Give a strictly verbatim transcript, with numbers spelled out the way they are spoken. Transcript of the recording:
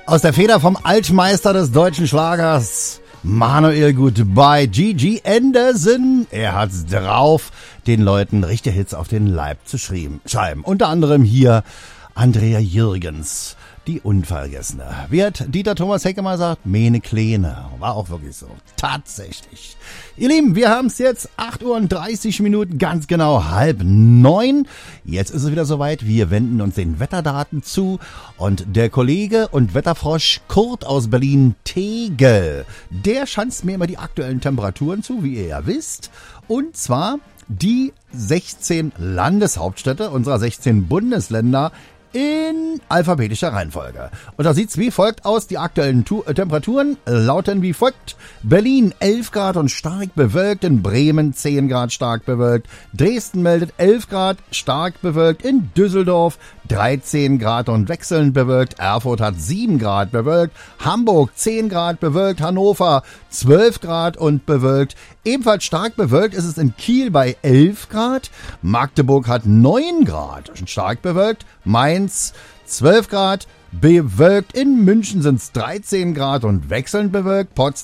Aus der Feder vom Altmeister des deutschen Schlagers, Manuel Goodbye, Gigi Anderson. Er hat's drauf, den Leuten richtige Hits auf den Leib zu schreiben. Unter anderem hier Andrea Jürgens, die Unvergessene. Wie hat Dieter Thomas Heck mal gesagt? Mene Kleine. War auch wirklich so. Tatsächlich. Ihr Lieben, wir haben es jetzt acht Uhr und dreißig Minuten, ganz genau halb neun. Jetzt ist es wieder soweit. Wir wenden uns den Wetterdaten zu. Und der Kollege und Wetterfrosch Kurt aus Berlin-Tegel, der schanzt mir immer die aktuellen Temperaturen zu, wie ihr ja wisst. Und zwar die sechzehn Landeshauptstädte unserer sechzehn Bundesländer in alphabetischer Reihenfolge. Und da sieht's wie folgt aus. Die aktuellen tu- äh, Temperaturen lauten wie folgt. Berlin elf Grad und stark bewölkt. In Bremen zehn Grad stark bewölkt. Dresden meldet elf Grad stark bewölkt. In Düsseldorf dreizehn Grad und wechselnd bewölkt. Erfurt hat sieben Grad bewölkt. Hamburg zehn Grad bewölkt. Hannover zwölf Grad und bewölkt. Ebenfalls stark bewölkt ist es in Kiel bei elf Grad. Magdeburg hat neun Grad und stark bewölkt. Mainz zwölf Grad bewölkt. In München sind es dreizehn Grad und wechselnd bewölkt. Potsdam